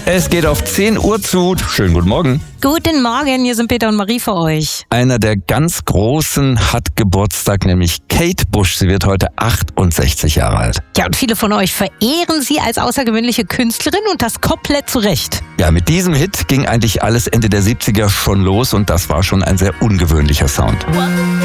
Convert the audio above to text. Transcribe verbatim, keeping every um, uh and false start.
Es geht auf zehn Uhr zu. Schönen guten Morgen. Guten Morgen, hier sind Peter und Marie für euch. Einer der ganz Großen hat Geburtstag, nämlich Kate Bush. Sie wird heute achtundsechzig Jahre alt. Ja, und viele von euch verehren sie als außergewöhnliche Künstlerin und das komplett zu Recht. Ja, mit diesem Hit ging eigentlich alles Ende der siebziger schon los und das war schon ein sehr ungewöhnlicher Sound.